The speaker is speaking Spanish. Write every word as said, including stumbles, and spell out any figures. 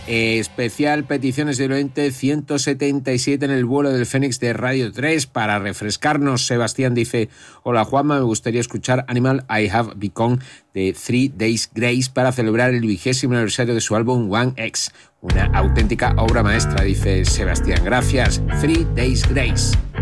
Eh, especial peticiones del oyente ciento setenta y siete en el vuelo del Fénix de Radio tres. Para refrescarnos, Sebastián dice: hola Juanma, me gustaría escuchar Animal I Have Become de Three Days Grace para celebrar el vigésimo aniversario de su álbum One X. Una auténtica obra maestra, dice Sebastián. Gracias, Three Days Grace.